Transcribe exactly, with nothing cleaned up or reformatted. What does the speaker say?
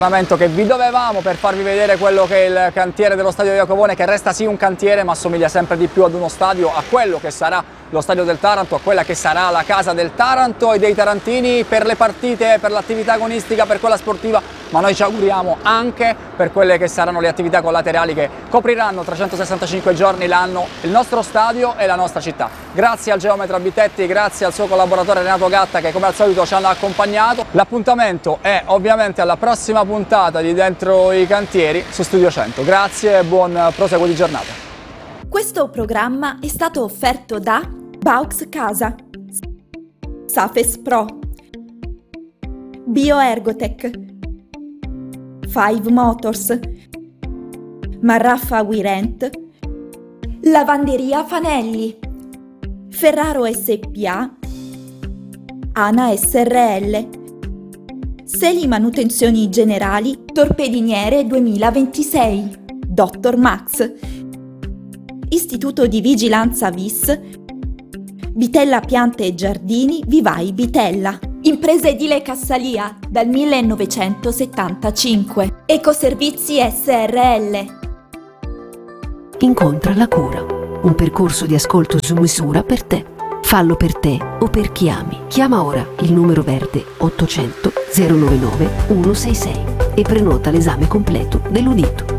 Che vi dovevamo per farvi vedere quello che è il cantiere dello stadio di Jacopone, che resta sì un cantiere ma assomiglia sempre di più ad uno stadio, a quello che sarà lo stadio del Taranto, a quella che sarà la casa del Taranto e dei tarantini per le partite, per l'attività agonistica, per quella sportiva, ma noi ci auguriamo anche per quelle che saranno le attività collaterali che copriranno trecentosessantacinque giorni l'anno il nostro stadio e la nostra città. Grazie al geometra Bitetti, grazie al suo collaboratore Renato Gatta che come al solito ci hanno accompagnato. L'appuntamento è ovviamente alla prossima puntata di Dentro i Cantieri su Studio cento. Grazie e buon proseguo di giornata. Questo programma è stato offerto da Baux Casa, Safes Pro, Bioergotech, Five Motors, Marraffa Wirent, Lavanderia Fanelli, Ferraro S P A, Ana S R L, Seli Manutenzioni Generali, Torpediniere duemilaventisei, Dottor Max, Istituto di Vigilanza V I S, Bitella Piante e Giardini, Vivai Bitella. Impresa edile Cassalia dal millenovecentosettantacinque. Ecoservizi S R L. Incontra la cura, un percorso di ascolto su misura per te. Fallo per te o per chi ami. Chiama ora il numero verde ottocento zero novantanove centosessantasei e prenota l'esame completo dell'udito.